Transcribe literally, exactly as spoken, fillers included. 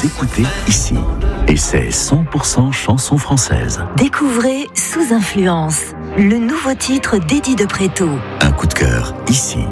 vous écoutez ici. Et c'est cent pour cent chanson française. Découvrez Sous Influence, le nouveau titre d'Eddie de Préto. Un coup de cœur ici.